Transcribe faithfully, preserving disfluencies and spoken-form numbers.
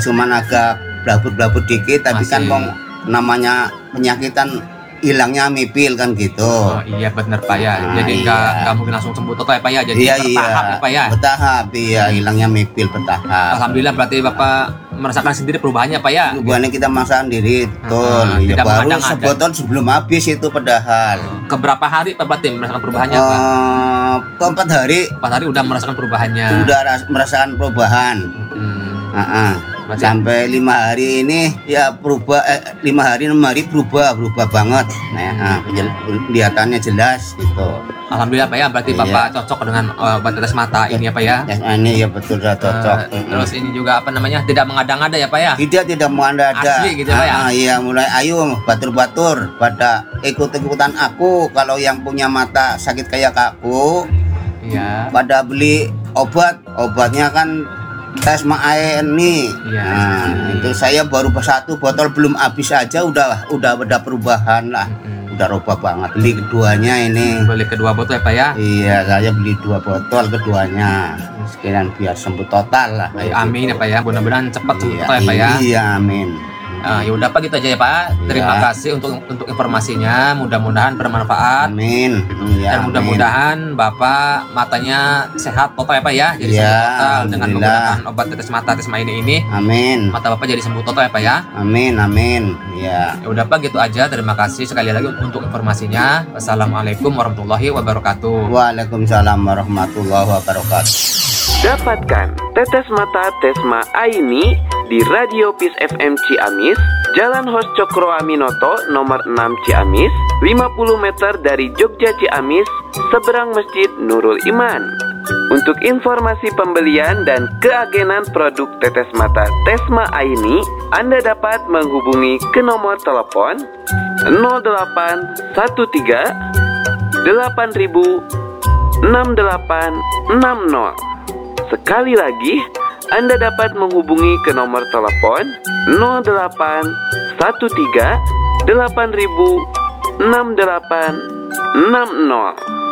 cuman agak blabut-blabut dikit, tapi Masih. kan kong namanya penyakitan hilangnya mipil kan gitu. Oh iya benar Pak ya. Nah, Jadi iya. nggak nggak mungkin langsung sembuh total ya Pak ya. Jadi Iya bertahap iya, ya Pak ya. bertahap iya, hilangnya mipil bertahap. Alhamdulillah berarti Bapak merasakan sendiri perubahannya Pak ya. Perubahannya kita masakan diri, betul. Ah, Ya, tidak baru mengada-ngada. sebotol sebelum habis itu padahal. Keberapa hari Pak berarti merasakan perubahannya Pak? Eh, keempat hari Empat hari udah merasakan perubahannya. udah ras- merasakan perubahan. Hmm. Ah, ah. Berarti- Sampai lima hari ini ya berubah, eh, lima hari enam hari berubah berubah banget. Nah, ah, jel- kelihatannya jelas gitu. Alhamdulillah Pak ya. Berarti Iya. Bapak cocok dengan uh, obat tetes mata ini ya Pak ya. Ya, ini ya betul sudah cocok. Eh, terus ini juga apa namanya tidak mengada-ngada ya Pak ya. Tidak tidak mau anda ada. Asli gitu, Pak, ya? Ah, iya mulai ayo batur-batur pada ikut-ikutan aku kalau yang punya mata sakit kayak aku Iya. pada beli obat obatnya kan tes air nih. Iya. Nah, itu saya baru satu botol belum habis aja udah udah ada perubahan lah. Mm-mm. Udah rubah banget. Beli keduanya ini. Beli kedua botol ya Pak ya. Iya, saya beli dua botol keduanya. Sekalian biar sembuh total lah. Baik, kayak amin gitu. ya Pak ya. Mudah-mudahan cepat sembuh Iya, total ya Pak ya. iya, amin. Ah, ya udah Pak gitu aja ya Pak. Terima Iya. kasih untuk untuk informasinya. Mudah-mudahan bermanfaat. Amin. Iya, Dan mudah-mudahan Bapak matanya sehat total ya Pak ya. Jadi Iya, sembuh total dengan alhamdulillah. menggunakan obat tetes mata Tesma ini ini. Amin. Mata Bapak jadi sembuh total ya Pak ya. Amin, amin. Ya. Ya udah Pak gitu aja. Terima kasih sekali lagi untuk informasinya. Wassalamualaikum warahmatullahi wabarakatuh. Waalaikumsalam warahmatullahi wabarakatuh. Dapatkan tetes mata Tesma Aini di Radio Peace F M Ciamis, Jalan Hos Cokro Aminoto nomor enam Ciamis, lima puluh meter dari Jogja Ciamis, seberang Masjid Nurul Iman. Untuk informasi pembelian dan keagenan produk tetes mata Tesma Aini, Anda dapat menghubungi ke nomor telepon nol delapan satu tiga delapan ribu enam delapan enam nol. Sekali lagi, Anda dapat menghubungi ke nomor telepon nol delapan satu tiga delapan ribu enam delapan enam nol.